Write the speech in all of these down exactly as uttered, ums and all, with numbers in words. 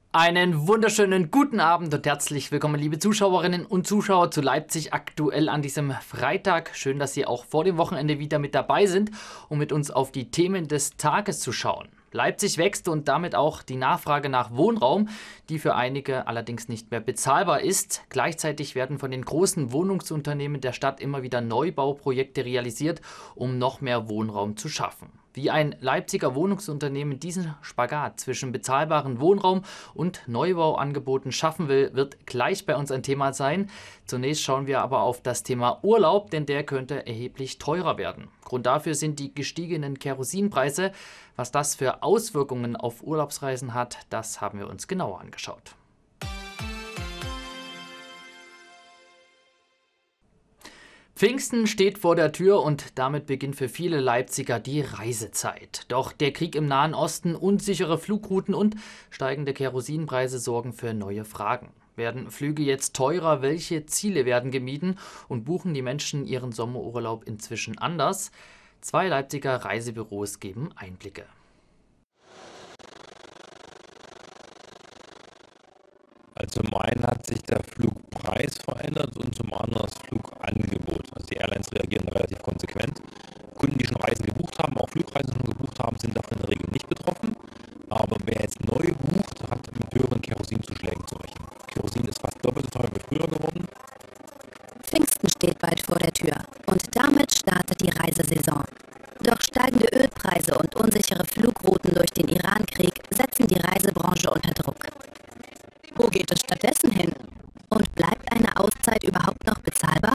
Einen wunderschönen guten Abend und herzlich willkommen, liebe Zuschauerinnen und Zuschauer, zu Leipzig aktuell an diesem Freitag. Schön, dass Sie auch vor dem Wochenende wieder mit dabei sind, um mit uns auf die Themen des Tages zu schauen. Leipzig wächst und damit auch die Nachfrage nach Wohnraum, die für einige allerdings nicht mehr bezahlbar ist. Gleichzeitig werden von den großen Wohnungsunternehmen der Stadt immer wieder Neubauprojekte realisiert, um noch mehr Wohnraum zu schaffen. Wie ein Leipziger Wohnungsunternehmen diesen Spagat zwischen bezahlbarem Wohnraum und Neubauangeboten schaffen will, wird gleich bei uns ein Thema sein. Zunächst schauen wir aber auf das Thema Urlaub, denn der könnte erheblich teurer werden. Grund dafür sind die gestiegenen Kerosinpreise. Was das für Auswirkungen auf Urlaubsreisen hat, das haben wir uns genauer angeschaut. Pfingsten steht vor der Tür und damit beginnt für viele Leipziger die Reisezeit. Doch der Krieg im Nahen Osten, unsichere Flugrouten und steigende Kerosinpreise sorgen für neue Fragen. Werden Flüge jetzt teurer? Welche Ziele werden gemieden? Und buchen die Menschen ihren Sommerurlaub inzwischen anders? Zwei Leipziger Reisebüros geben Einblicke. Also zum einen hat sich der Flugpreis verändert und zum anderen das Flugangebot. Also die Airlines reagieren relativ konsequent. Kunden, die schon Reisen gebucht haben, auch Flugreisen schon gebucht haben, sind davon in der Regel nicht betroffen. Aber wer jetzt neu bucht, hat mit höheren Kerosinzuschlägen zu rechnen. Kerosin ist fast doppelt so teuer wie früher geworden. Pfingsten steht bald vor der Tür und damit startet die Reisesaison. Doch steigende Ölpreise und unsichere Flugrouten durch den Irankrieg setzen die Reisebranche unter Druck. Wo geht es stattdessen hin? Und bleibt eine Auszeit überhaupt noch bezahlbar?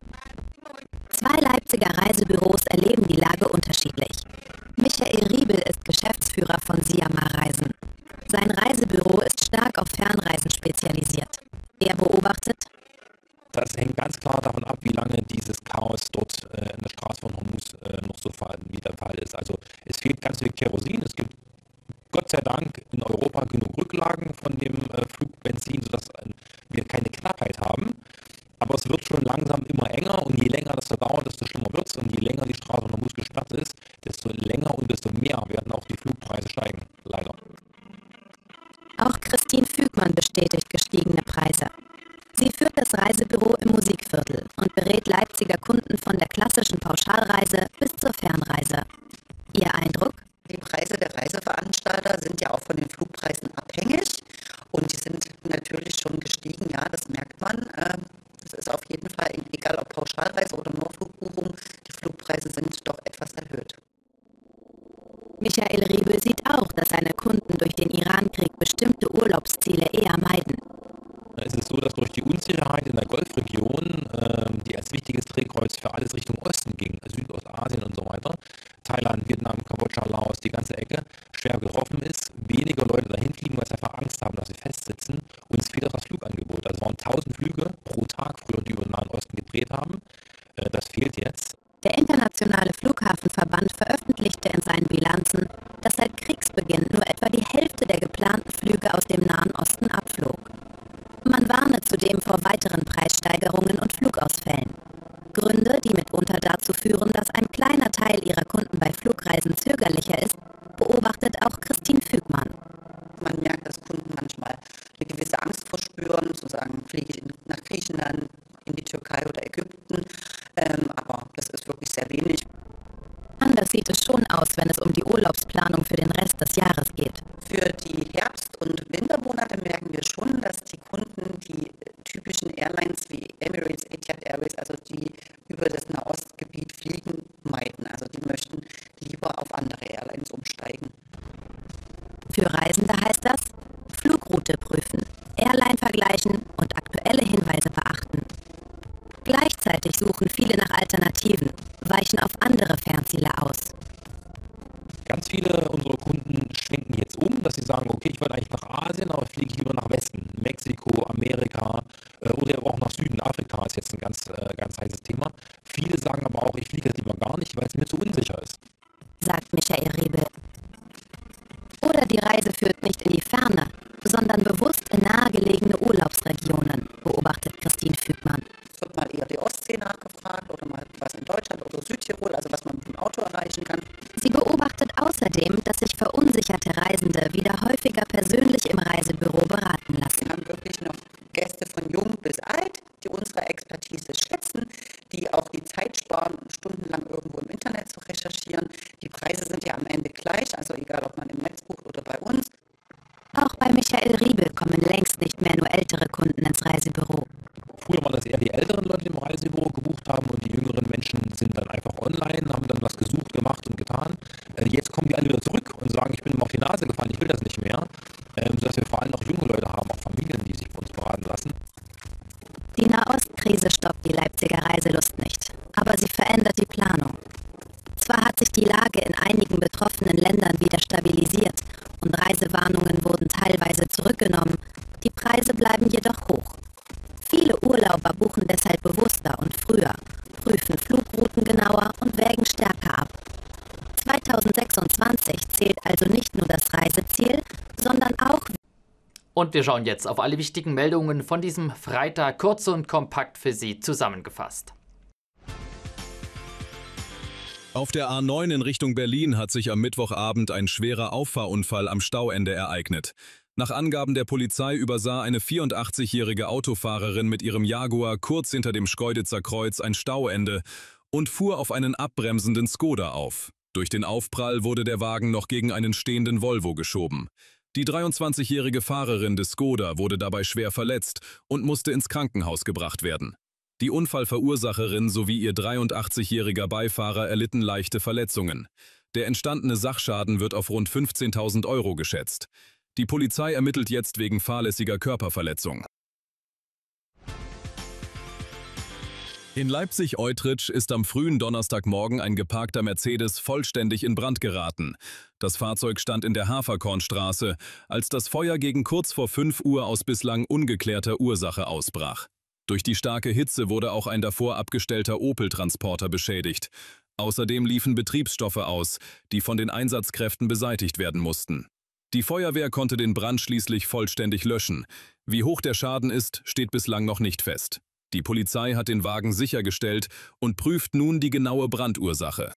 Zwei Leipziger Reisebüros erleben die Lage unterschiedlich. Michael Riebel ist Geschäftsführer von Siamar Reisen. Sein Reisebüro ist stark auf Fernreisen spezialisiert. Er beobachtet: Das hängt ganz klar davon ab, wie lange dieses Chaos dort äh, in der Straße von Hormuz äh, noch so fall, wie der Fall ist. Also es fehlt ganz viel Kerosin. Es gibt Gott sei Dank in Europa genug Rücklagen von dem äh, Flugbenzin, sodass äh, wir keine Knappheit haben. Aber es wird schon langsam immer enger und je länger das dauert, desto schlimmer wird es. Und je länger die Straße von Hormuz gesperrt ist, desto länger und desto mehr werden auch die Flugpreise steigen. Leider. Auch Christine Fügmann bestätigt gestiegene Preise. Sie führt das Reisebüro im Musikviertel und berät Leipziger Kunden von der klassischen Pauschalreise bis zur Fernreise. Ihr Eindruck? Die Preise der Reiseveranstalter sind ja auch von den Flugpreisen abhängig und die sind natürlich schon gestiegen, ja, das merkt man. Es ist auf jeden Fall, egal ob Pauschalreise oder nur Flugbuchung, die Flugpreise sind doch etwas erhöht. Michael Riebel sieht auch, dass seine Kunden durch den Irankrieg bestimmte Urlaubsziele eher meiden. Es ist so, dass durch die Unsicherheit in der Golfregion, äh, die als wichtiges Drehkreuz für alles Richtung Osten ging, Südostasien und so weiter, Thailand, Vietnam, Kambodscha, Laos, die ganze Ecke, schwer getroffen ist, weniger Leute dahin fliegen, weil sie einfach Angst haben, dass sie festsitzen, und es fehlt auch das Flugangebot. Also es waren tausend Flüge pro Tag früher, die über den Nahen Osten gedreht haben. Äh, das fehlt jetzt. Der Internationale Flughafenverband veröffentlichte in seinen Bilanzen, dass seit Kriegsbeginn nur etwa die Hälfte der geplanten Flüge aus dem Nahen Osten abflog. Man warne zudem vor weiteren Preissteigerungen und Flugausfällen. Gründe, die mitunter dazu führen, dass ein kleiner Teil ihrer Kunden bei Flugreisen zögerlicher ist, beobachtet auch Christine Fügmann. Man merkt, dass Kunden manchmal eine gewisse Angst verspüren, zu sagen, fliege ich nach Griechenland, in die Türkei oder Ägypten, ähm, aber das ist wirklich sehr wenig. Anders sieht es schon aus, wenn es um die Urlaubsplanung für den Rest des Jahres geht. Für die Herbst- und Wintermonate merken wir schon, dass die Kunden die typischen Airlines wie Emirates, Etihad Airways, also die über das Nahostgebiet fliegen, meiden. Also die möchten lieber auf andere Airlines umsteigen. Für Reisende heißt das: Flugroute prüfen, Airline vergleichen und aktuelle Hinweise beachten. Gleichzeitig suchen viele nach Alternativen, weichen auf andere Fernziele aus. Ganz viele unserer Kunden schwenken jetzt um, dass sie sagen, okay, ich wollte eigentlich nach Asien, aber fliege ich lieber nach Westen. Mexiko, Amerika äh, oder auch nach Süden. Afrika ist jetzt ein ganz, äh, ganz heißes Thema. Viele sagen aber auch, ich fliege lieber gar nicht, weil es mir zu unsicher ist. Sagt Michael Riebel. Oder die Reise führt nicht in die Ferne, sondern bewusst in nahegelegene Urlaubsregionen, beobachtet Christine Fügmann. Es wird mal eher die Ostsee nachgefragt oder mal was in Deutschland oder Südtirol, also was man mit dem Auto erreichen kann. Sie beobachtet außerdem, dass sich verunsicherte Reisende wieder häufiger persönlich im Reisebüro diese schätzen, die auch die Zeit sparen, stundenlang irgendwo im Internet zu recherchieren. Die Preise sind ja am Ende gleich, also egal ob man im Netz bucht oder bei uns. Auch bei Michael Riebel kommen längst nicht mehr nur ältere Kunden ins Reisebüro. Früher waren das eher die älteren Leute, die im Reisebüro gebucht haben und die jüngeren Menschen sind dann einfach online, haben dann was gesucht, gemacht und getan. Äh, jetzt kommen die alle wieder zurück und sagen, ich bin immer auf die Nase gefallen, ich will das nicht mehr. Ähm, sodass wir vor allem auch junge Leute haben, auch Familien, die sich von uns beraten lassen. Die Nahostkrise stoppt die Leipziger Reiselust nicht, aber sie verändert die Planung. Zwar hat sich die Lage in einigen betroffenen Ländern wieder stabilisiert und Reisewarnungen wurden teilweise zurückgenommen, die Preise bleiben jedoch hoch. Viele Urlauber buchen deshalb bewusster und früher, prüfen Flugrouten genauer und wägen stärker ab. zweitausendsechsundzwanzig zählt also nicht nur das Reiseziel, sondern auch... Und wir schauen jetzt auf alle wichtigen Meldungen von diesem Freitag, kurz und kompakt für Sie zusammengefasst. Auf der A neun in Richtung Berlin hat sich am Mittwochabend ein schwerer Auffahrunfall am Stauende ereignet. Nach Angaben der Polizei übersah eine vierundachtzigjährige Autofahrerin mit ihrem Jaguar kurz hinter dem Schkeuditzer Kreuz ein Stauende und fuhr auf einen abbremsenden Skoda auf. Durch den Aufprall wurde der Wagen noch gegen einen stehenden Volvo geschoben. Die dreiundzwanzigjährige Fahrerin des Skoda wurde dabei schwer verletzt und musste ins Krankenhaus gebracht werden. Die Unfallverursacherin sowie ihr dreiundachtzigjähriger Beifahrer erlitten leichte Verletzungen. Der entstandene Sachschaden wird auf rund fünfzehntausend Euro geschätzt. Die Polizei ermittelt jetzt wegen fahrlässiger Körperverletzung. In Leipzig-Eutrich ist am frühen Donnerstagmorgen ein geparkter Mercedes vollständig in Brand geraten. Das Fahrzeug stand in der Haferkornstraße, als das Feuer gegen kurz vor fünf Uhr aus bislang ungeklärter Ursache ausbrach. Durch die starke Hitze wurde auch ein davor abgestellter Opel-Transporter beschädigt. Außerdem liefen Betriebsstoffe aus, die von den Einsatzkräften beseitigt werden mussten. Die Feuerwehr konnte den Brand schließlich vollständig löschen. Wie hoch der Schaden ist, steht bislang noch nicht fest. Die Polizei hat den Wagen sichergestellt und prüft nun die genaue Brandursache.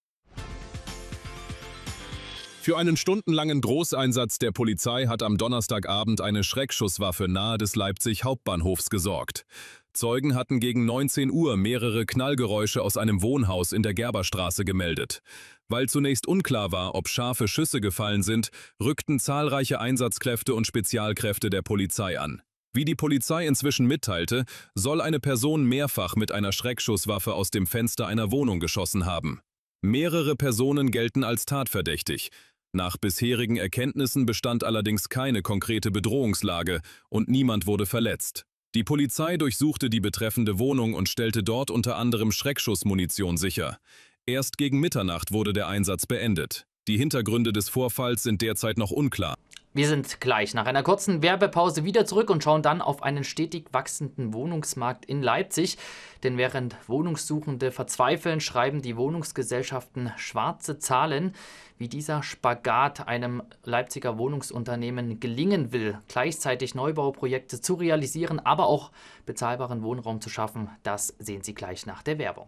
Für einen stundenlangen Großeinsatz der Polizei hat am Donnerstagabend eine Schreckschusswaffe nahe des Leipzig Hauptbahnhofs gesorgt. Zeugen hatten gegen neunzehn Uhr mehrere Knallgeräusche aus einem Wohnhaus in der Gerberstraße gemeldet. Weil zunächst unklar war, ob scharfe Schüsse gefallen sind, rückten zahlreiche Einsatzkräfte und Spezialkräfte der Polizei an. Wie die Polizei inzwischen mitteilte, soll eine Person mehrfach mit einer Schreckschusswaffe aus dem Fenster einer Wohnung geschossen haben. Mehrere Personen gelten als tatverdächtig. Nach bisherigen Erkenntnissen bestand allerdings keine konkrete Bedrohungslage und niemand wurde verletzt. Die Polizei durchsuchte die betreffende Wohnung und stellte dort unter anderem Schreckschussmunition sicher. Erst gegen Mitternacht wurde der Einsatz beendet. Die Hintergründe des Vorfalls sind derzeit noch unklar. Wir sind gleich nach einer kurzen Werbepause wieder zurück und schauen dann auf einen stetig wachsenden Wohnungsmarkt in Leipzig. Denn während Wohnungssuchende verzweifeln, schreiben die Wohnungsgesellschaften schwarze Zahlen, wie dieser Spagat einem Leipziger Wohnungsunternehmen gelingen will, gleichzeitig Neubauprojekte zu realisieren, aber auch bezahlbaren Wohnraum zu schaffen. Das sehen Sie gleich nach der Werbung.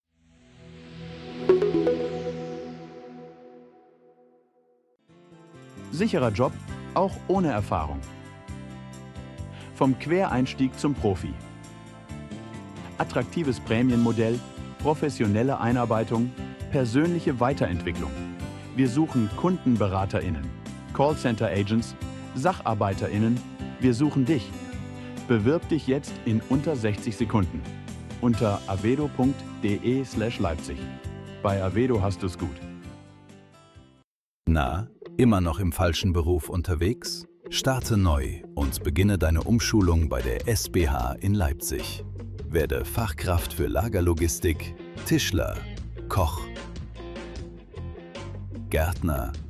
Sicherer Job, auch ohne Erfahrung. Vom Quereinstieg zum Profi. Attraktives Prämienmodell, professionelle Einarbeitung, persönliche Weiterentwicklung. Wir suchen KundenberaterInnen, Callcenter-Agents, SacharbeiterInnen. Wir suchen dich. Bewirb dich jetzt in unter sechzig Sekunden. Unter avedo punkt de slash Leipzig. Bei Avedo hast du's gut. Na, immer noch im falschen Beruf unterwegs? Starte neu und beginne deine Umschulung bei der S B H in Leipzig. Werde Fachkraft für Lagerlogistik, Tischler, Koch, Gärtner,